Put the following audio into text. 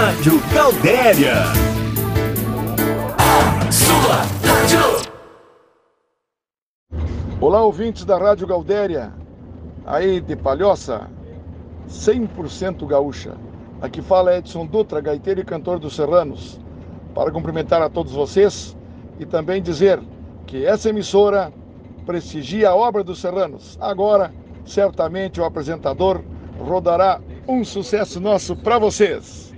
Rádio Galdéria. Sua rádio. Olá, ouvintes da Rádio Galdéria, aí de Palhoça, 100% gaúcha. Aqui fala Edson Dutra, gaiteiro e cantor dos Serranos, para cumprimentar a todos vocês e também dizer que essa emissora prestigia a obra dos Serranos. Agora, certamente o apresentador rodará um sucesso nosso para vocês.